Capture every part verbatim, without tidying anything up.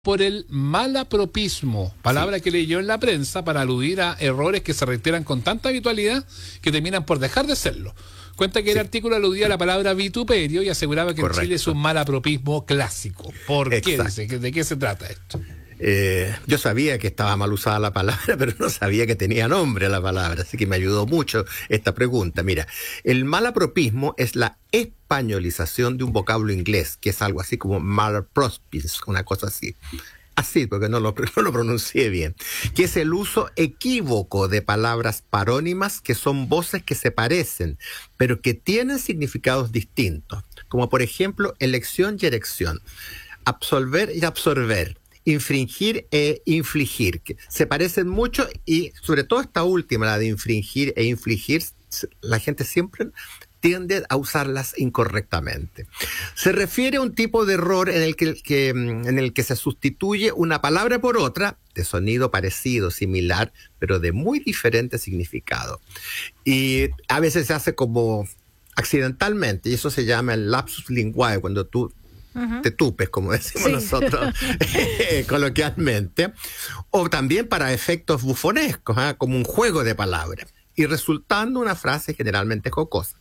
por el malapropismo, palabra sí. que leyó en la prensa para aludir a errores que se reiteran con tanta habitualidad que terminan por dejar de serlo. Cuenta que sí. el artículo aludía a la palabra vituperio y aseguraba que Correcto. en Chile es un malapropismo clásico. ¿Por Exacto. qué? Dice, ¿de qué se trata esto? Eh, yo sabía que estaba mal usada la palabra, pero no sabía que tenía nombre la palabra, así que me ayudó mucho esta pregunta. Mira, el malapropismo es la españolización de un vocablo inglés, que es algo así como malaprospis, una cosa así. Así, porque no lo, no lo pronuncié bien, que es el uso equívoco de palabras parónimas que son voces que se parecen, pero que tienen significados distintos, como por ejemplo elección y erección, absolver y absorber, infringir e infligir, que se parecen mucho y sobre todo esta última, la de infringir e infligir, la gente siempre tiende a usarlas incorrectamente. Se refiere a un tipo de error en el que, que, en el que se sustituye una palabra por otra, de sonido parecido, similar, pero de muy diferente significado. Y a veces se hace como accidentalmente, y eso se llama el lapsus linguae, cuando tú Uh-huh. te tupes, como decimos sí. nosotros eh, coloquialmente, o también para efectos bufonescos, ¿eh? como un juego de palabras, y resultando una frase generalmente jocosa.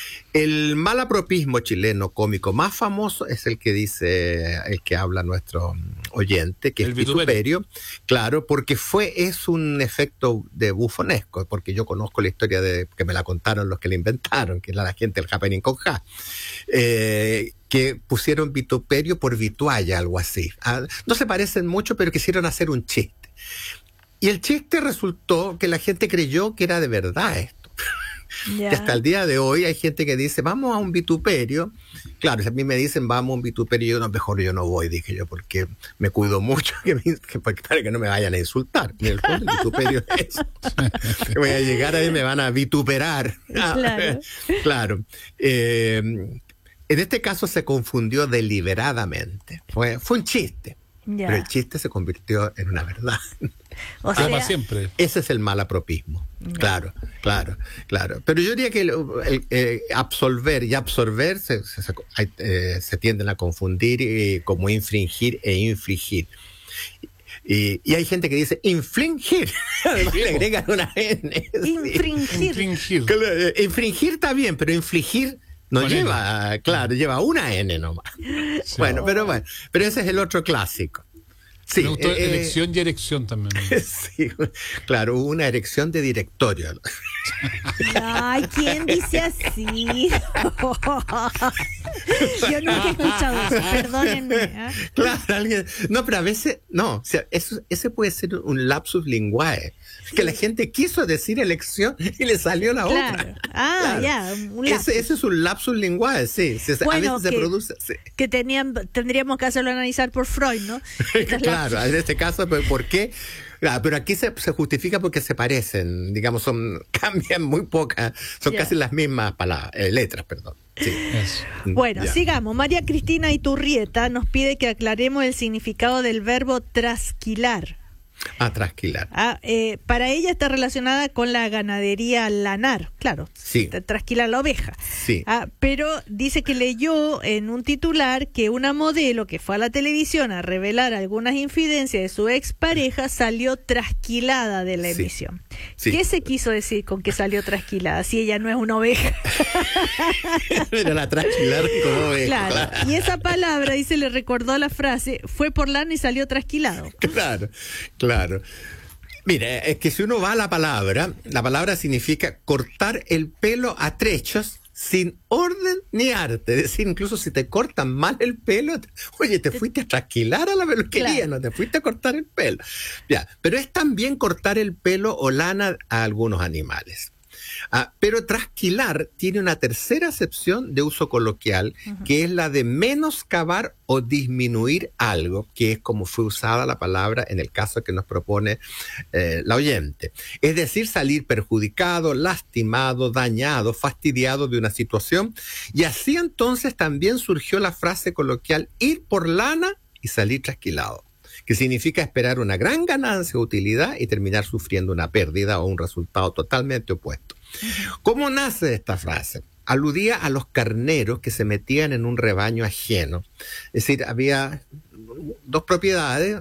El malapropismo chileno cómico más famoso es el que dice, el que habla nuestro oyente, que el es vituperio. vituperio, claro, porque fue, es un efecto de bufonesco, porque yo conozco la historia de, que me la contaron los que la inventaron, que era la gente del happening con ja, eh, que pusieron vituperio por vitualla, algo así. Ah, no se parecen mucho, pero quisieron hacer un chiste. Y el chiste resultó que la gente creyó que era de verdad esto. Yeah. Que hasta el día de hoy hay gente que dice, vamos a un vituperio. Claro, si a mí me dicen, vamos a un vituperio, yo no, mejor yo no voy, dije yo, porque me cuido mucho, que me, que, para que no me vayan a insultar. En el fondo, el vituperio es eso. Que voy a llegar ahí y me van a vituperar. Claro. Claro. Eh, en este caso se confundió deliberadamente. Fue, fue un chiste. Yeah. Pero el chiste se convirtió en una verdad. O sea, para siempre. Ese es el malapropismo. Yeah. Claro, claro, claro. Pero yo diría que el, el, el absolver y absorber se, se, se, eh, se tienden a confundir eh, como infringir e infligir. Y, y hay gente que dice infringir. Además le agregan una N. Infringir. Infringir. Claro, infringir está bien, pero infligir no Con lleva, N. claro, lleva una N nomás. Sí. Bueno, pero bueno, pero ese es el otro clásico. Sí, Me gustó eh, elección y erección también. Sí, claro, una erección de directorio. Ay, ¿quién dice así? Yo nunca he escuchado eso, perdónenme. ¿eh? Claro, alguien, no, pero a veces, no, o sea, eso, ese puede ser un lapsus linguae, sí. que la gente quiso decir elección y le salió la claro. otra. Ah, claro. ya, un lapsus. Ese, ese es un lapsus linguae, sí, bueno, a veces que, se produce. Sí. Que tenían, tendríamos que hacerlo analizar por Freud, ¿no? Claro, en este caso, ¿por qué? Claro, pero aquí se, se justifica porque se parecen, digamos, son cambian muy pocas, son yeah. casi las mismas palabras, eh, letras, perdón. Sí. Bueno, yeah. sigamos. María Cristina Iturrieta nos pide que aclaremos el significado del verbo trasquilar. Ah, trasquilar. Ah, eh, para ella está relacionada con la ganadería lanar, claro. Sí. Trasquilar la oveja. Sí. Ah, pero dice que leyó en un titular que una modelo que fue a la televisión a revelar algunas infidencias de su expareja salió trasquilada de la sí. emisión. Sí. ¿Qué se quiso decir con que salió trasquilada si ella no es una oveja? Pero la trasquilar como oveja. Claro. claro. Y esa palabra, dice, le recordó la frase, fue por lana y salió trasquilado. Claro, claro. Claro. Mira, es que si uno va a la palabra, la palabra significa cortar el pelo a trechos sin orden ni arte. Es decir, incluso si te cortan mal el pelo, te, oye, te fuiste a trasquilar a la peluquería, claro. no te fuiste a cortar el pelo. Ya, pero es también cortar el pelo o lana a algunos animales. Ah, pero trasquilar tiene una tercera acepción de uso coloquial, uh-huh. que es la de menoscabar o disminuir algo, que es como fue usada la palabra en el caso que nos propone eh, la oyente. Es decir, salir perjudicado, lastimado, dañado, fastidiado de una situación. Y así entonces también surgió la frase coloquial ir por lana y salir trasquilado, que significa esperar una gran ganancia o utilidad y terminar sufriendo una pérdida o un resultado totalmente opuesto. ¿Cómo nace esta frase? Aludía a los carneros que se metían en un rebaño ajeno. Es decir, había dos propiedades,